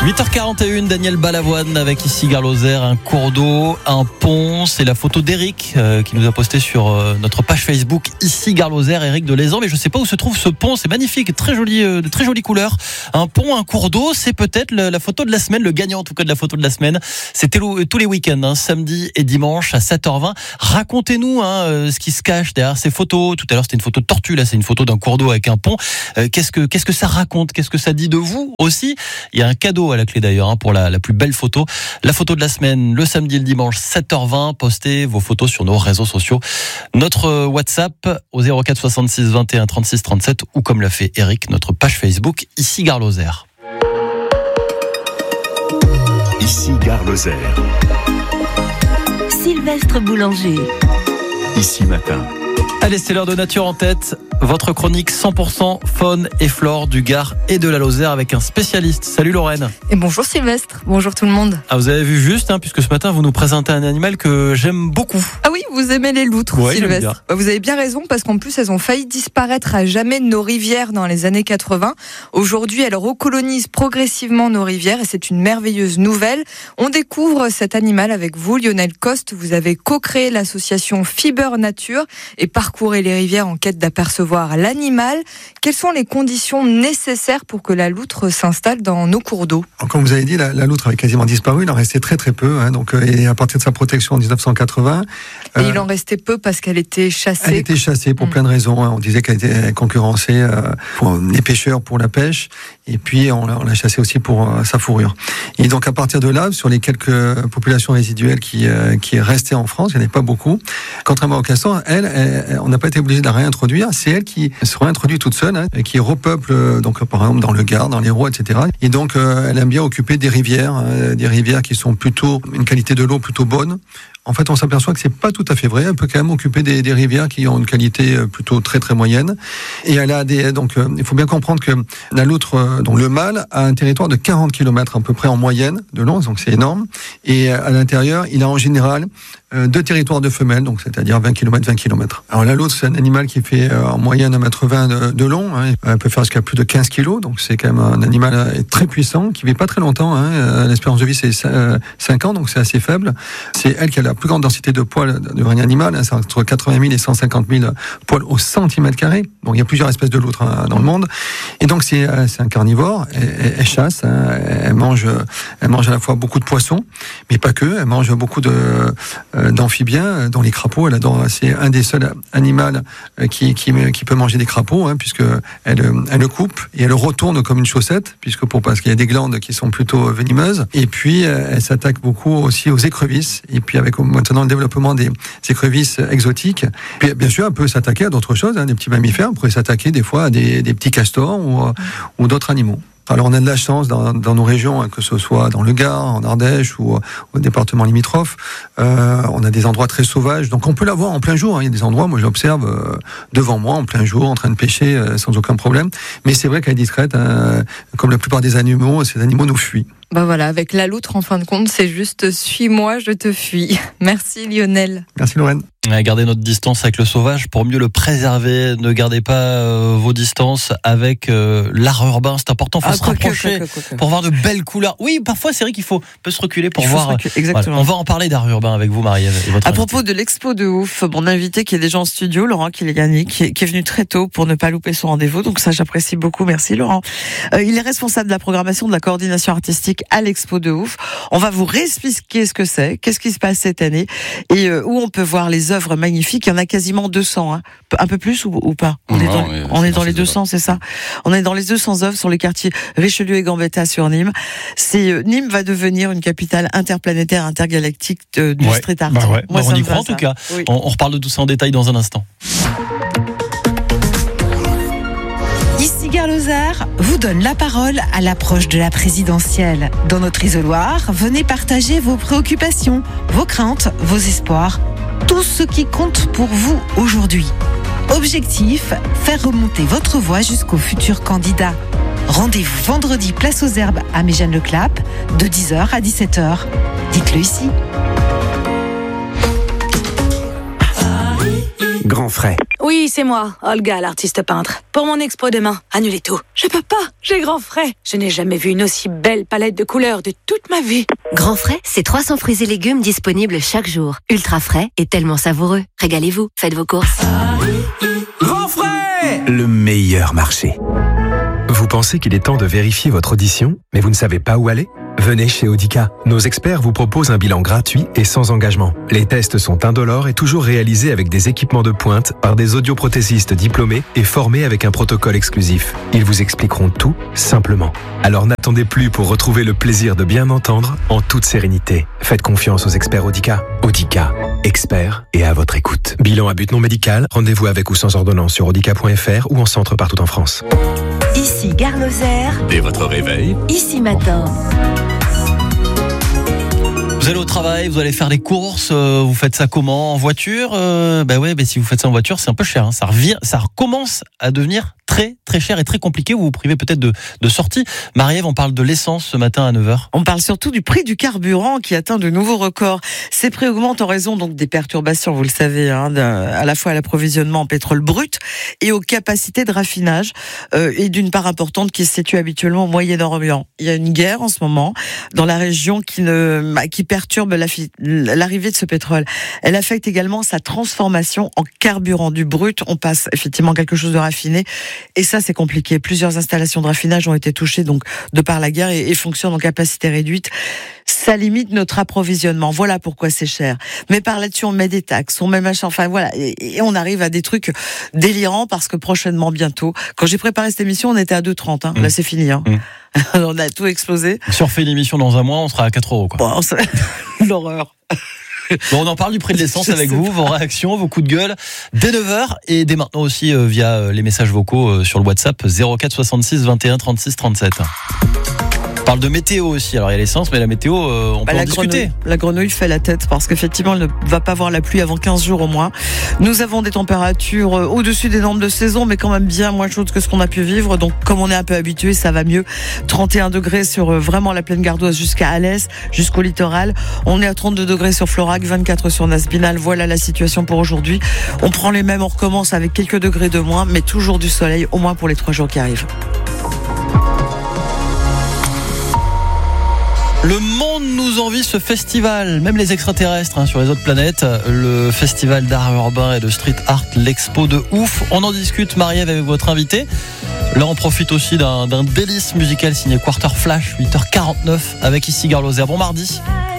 8h41, Daniel Balavoine avec ici Gare Lozère, un cours d'eau, un pont. C'est la photo d'Eric qui nous a posté sur notre page Facebook ici Gare Lozère, Eric de Lézan. Mais je ne sais pas où se trouve ce pont, c'est magnifique, très joli, de très jolies couleurs. Un pont, un cours d'eau, c'est peut-être la photo de la semaine, le gagnant en tout cas de la photo de la semaine. C'était tous les week-ends, samedi et dimanche à 7h20. Racontez-nous ce qui se cache derrière ces photos. Tout à l'heure c'était une photo de tortue, là c'est une photo d'un cours d'eau avec un pont. Qu'est-ce que ça raconte? Qu'est-ce que ça dit de vous aussi? Il y a un cadeau à la clé d'ailleurs pour la plus belle photo. La photo de la semaine, le samedi et le dimanche, 7h20. Postez vos photos sur nos réseaux sociaux. Notre WhatsApp au 04 66 21 36 37 ou comme l'a fait Eric, notre page Facebook ici Gare Lozère. Ici Gare Lozère. Sylvestre Boulanger. Ici Matin. Allez, c'est l'heure de Nature en tête. Votre chronique 100% faune et flore du Gard et de la Lozère avec un spécialiste. Salut Lorraine. Et bonjour Sylvestre, bonjour tout le monde. Vous avez vu juste, puisque ce matin vous nous présentez un animal que j'aime beaucoup. Ah oui, vous aimez les loutres, ouais, Sylvestre. Vous avez bien raison, parce qu'en plus elles ont failli disparaître à jamais de nos rivières dans les années 80. Aujourd'hui, elles recolonisent progressivement nos rivières et c'est une merveilleuse nouvelle. On découvre cet animal avec vous, Lionel Coste. Vous avez co-créé l'association Fiber Nature et parcourez les rivières en quête d'apercevoir l'animal. Quelles sont les conditions nécessaires pour que la loutre s'installe dans nos cours d'eau? Comme vous avez dit, la loutre avait quasiment disparu. Il en restait très très peu. Et à partir de sa protection en 1980... Et il en restait peu parce qu'elle était chassée. Elle était chassée pour plein de raisons. On disait qu'elle était concurrencée pour les pêcheurs pour la pêche. Et puis on l'a chassée aussi pour sa fourrure. Et donc à partir de là, sur les quelques populations résiduelles qui restaient en France, il n'y en avait pas beaucoup. Contrairement au castor, elle, on n'a pas été obligé de la réintroduire. C'est elle qui se réintroduit toute seule, et qui repeuple, donc par exemple dans le Gard, dans l'Hérault, etc. Et donc elle aime bien occuper des rivières qui sont plutôt une qualité de l'eau plutôt bonne. En fait, on s'aperçoit que c'est pas tout à fait vrai. Elle peut quand même occuper des rivières qui ont une qualité plutôt très très moyenne. Et elle a donc il faut bien comprendre que la loutre, donc le mâle, a un territoire de 40 km à peu près en moyenne de long, donc c'est énorme. Et à l'intérieur, il a en général 2 territoires de femelles, donc c'est-à-dire 20 km, 20 km. Alors la loutre, c'est un animal qui fait en moyenne 1,20 m de long. Elle peut faire jusqu'à plus de 15 kg, donc c'est quand même un animal très puissant, qui vit pas très longtemps. L'espérance de vie, c'est 5 ans, donc c'est assez faible. C'est elle qui a la plus grande densité de poils de règne animal, c'est entre 80 000 et 150 000 poils au centimètre carré. Donc il y a plusieurs espèces de loutres dans le monde. Et donc c'est un carnivore, elle chasse, elle mange à la fois beaucoup de poissons, mais pas que, elle mange beaucoup d'amphibiens, dont les crapauds. C'est un des seuls animaux qui peut manger des crapauds, puisque elle le coupe et elle le retourne comme une chaussette, parce qu'il y a des glandes qui sont plutôt venimeuses. Et puis elle s'attaque beaucoup aussi aux écrevisses. Et puis avec maintenant le développement des écrevisses exotiques, puis bien sûr elle peut s'attaquer à d'autres choses, des petits mammifères. Elle pourrait s'attaquer des fois à des petits castors ou d'autres animaux. Alors on a de la chance dans nos régions, que ce soit dans le Gard, en Ardèche ou au département limitrophe, on a des endroits très sauvages, donc on peut la voir en plein jour. Il y a des endroits, moi je l'observe devant moi en plein jour, en train de pêcher sans aucun problème. Mais c'est vrai qu'elle est discrète, comme la plupart des animaux, ces animaux nous fuient. Voilà, avec la loutre, en fin de compte, c'est juste « suis-moi, je te fuis ». Merci Lionel. Merci Lorraine. Gardez notre distance avec le sauvage pour mieux le préserver. Ne gardez pas vos distances avec l'art urbain. C'est important, il faut se rapprocher pour voir de belles couleurs. Oui, parfois c'est vrai qu'il peut se reculer pour voir. Exactement. Voilà. On va en parler d'art urbain avec vous, Marie-Ève. À propos de l'expo de ouf, mon invité qui est déjà en studio, Laurent Kiliani, qui est venu très tôt pour ne pas louper son rendez-vous. Donc ça, j'apprécie beaucoup. Merci Laurent. Il est responsable de la programmation de la coordination artistique à l'expo de ouf. On va vous réexpliquer ce que c'est, qu'est-ce qui se passe cette année et où on peut voir les œuvres magnifiques. Il y en a quasiment 200, un peu plus ou pas? On est dans les 200, c'est ça. On est dans les 200 œuvres sur les quartiers Richelieu et Gambetta sur Nîmes. Nîmes va devenir une capitale interplanétaire, intergalactique du street art. Moi, on y croit en tout cas. Oui. On reparle de tout ça en détail dans un instant. Ici Gare Lozère vous donne la parole à l'approche de la présidentielle. Dans notre isoloir, venez partager vos préoccupations, vos craintes, vos espoirs, tout ce qui compte pour vous aujourd'hui. Objectif, faire remonter votre voix jusqu'au futur candidat. Rendez-vous vendredi place aux Herbes à Méjeanne-le-Clap de 10h à 17h. Dites-le ici. Grand frais. Oui. Oui, c'est moi, Olga, l'artiste peintre. Pour mon expo demain, annulez tout. Je peux pas, j'ai grand frais. Je n'ai jamais vu une aussi belle palette de couleurs de toute ma vie. Grand frais, c'est 300 fruits et légumes disponibles chaque jour. Ultra frais et tellement savoureux. Régalez-vous, faites vos courses. Grand frais, le meilleur marché. Vous pensez qu'il est temps de vérifier votre audition, mais vous ne savez pas où aller ? Venez chez Audica. Nos experts vous proposent un bilan gratuit et sans engagement. Les tests sont indolores et toujours réalisés avec des équipements de pointe par des audioprothésistes diplômés et formés avec un protocole exclusif. Ils vous expliqueront tout simplement. Alors n'attendez plus pour retrouver le plaisir de bien entendre en toute sérénité. Faites confiance aux experts Audica. Audica, experts et à votre écoute. Bilan à but non médical, rendez-vous avec ou sans ordonnance sur audica.fr ou en centre partout en France. Ici Gare Lozère. Dès votre réveil, Ici Matin. Vous allez au travail, vous allez faire des courses, vous faites ça comment ? En voiture ? Si vous faites ça en voiture, c'est un peu cher. Ça recommence à devenir très cher et très compliqué. Vous vous privez peut-être de sortie. Marie-Ève, on parle de l'essence ce matin à 9h. On parle surtout du prix du carburant qui atteint de nouveaux records. Ces prix augmentent en raison donc des perturbations, vous le savez, à la fois à l'approvisionnement en pétrole brut et aux capacités de raffinage et d'une part importante qui se situe habituellement au Moyen-Orient. Il y a une guerre en ce moment dans la région qui perturbe l'arrivée de ce pétrole. Elle affecte également sa transformation en carburant. Du brut, on passe effectivement quelque chose de raffiné. Et ça, c'est compliqué. Plusieurs installations de raffinage ont été touchées donc de par la guerre et fonctionnent en capacité réduite. Ça limite notre approvisionnement. Voilà pourquoi c'est cher. Mais par là-dessus, on met des taxes, on met machin. Enfin voilà, et on arrive à des trucs délirants parce que prochainement, bientôt, quand j'ai préparé cette émission, on était à 2,30. Là, c'est fini. On a tout explosé. Si on refait une émission dans un mois, on sera à 4 €. Bon, l'horreur. Bon, on en parle du prix de l'essence avec vous, vos réactions, vos coups de gueule, dès 9h et dès maintenant aussi via les messages vocaux sur le WhatsApp 04 66 21 36 37. On parle de météo aussi. Alors il y a l'essence, mais la météo, on peut en discuter. La grenouille fait la tête parce qu'effectivement, elle ne va pas voir la pluie avant 15 jours au moins. Nous avons des températures au-dessus des normes de saison, mais quand même bien moins chaudes que ce qu'on a pu vivre. Donc comme on est un peu habitué, ça va mieux. 31 degrés sur vraiment la plaine gardoise jusqu'à Alès, jusqu'au littoral. On est à 32 degrés sur Florac, 24 sur Nasbinal. Voilà la situation pour aujourd'hui. On prend les mêmes, on recommence avec quelques degrés de moins, mais toujours du soleil, au moins pour les 3 jours qui arrivent. Le monde nous envie ce festival, même les extraterrestres sur les autres planètes. Le festival d'art urbain et de street art, l'expo de ouf. On en discute, Marie-Ève, avec votre invité. Là, on profite aussi d'un délice musical signé Quarter Flash, 8h49, avec ici Gare Lozère. Bon mardi.